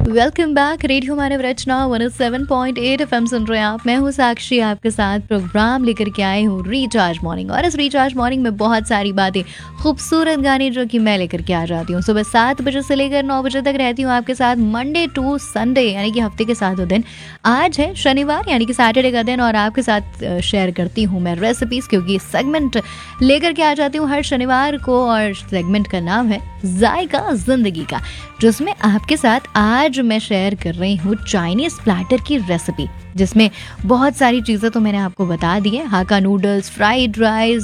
Welcome back. Radio मानव रचना 107.8 FM सुन रहे हैं आप। मैं हूँ साक्षी, आपके साथ प्रोग्राम लेकर के आई हूँ रिचार्ज मॉर्निंग। और इस रिचार्ज मॉर्निंग में बहुत सारी बातें, खूबसूरत गाने जो कि मैं लेकर के आ जाती हूँ। सुबह 7 बजे से लेकर 9 बजे तक रहती हूँ आपके साथ, मंडे टू संडे, यानी कि हफ्ते के 7 दिन। आज है शनिवार यानी कि सैटरडे का दिन, और आपके साथ शेयर करती हूँ मैं रेसिपीज, क्योंकि सेगमेंट लेकर के आ जाती हूँ हर शनिवार को। और सेगमेंट का नाम है जायका जिंदगी का, जिसमें आपके साथ आज मैं शेयर कर रही हूँ चाइनीज प्लैटर की रेसिपी, जिसमें बहुत सारी चीज़ें तो मैंने आपको बता दी है। हाका नूडल्स, फ्राइड राइस,